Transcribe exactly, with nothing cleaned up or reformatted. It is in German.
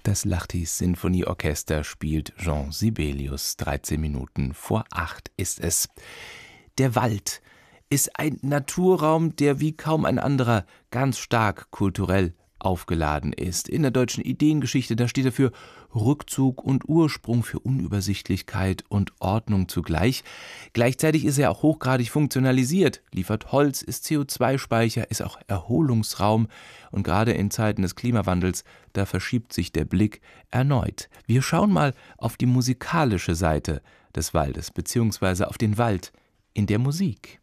Das Lachtis Sinfonieorchester spielt Jean Sibelius. dreizehn Minuten vor acht ist es. Der Wald ist ein Naturraum, der wie kaum ein anderer ganz stark kulturell aufgeladen ist. In der deutschen Ideengeschichte, da steht er für Rückzug und Ursprung, für Unübersichtlichkeit und Ordnung zugleich. Gleichzeitig ist er auch hochgradig funktionalisiert, liefert Holz, ist C O zwei Speicher, ist auch Erholungsraum. Und gerade in Zeiten des Klimawandels, da verschiebt sich der Blick erneut. Wir schauen mal auf die musikalische Seite des Waldes, beziehungsweise auf den Wald in der Musik.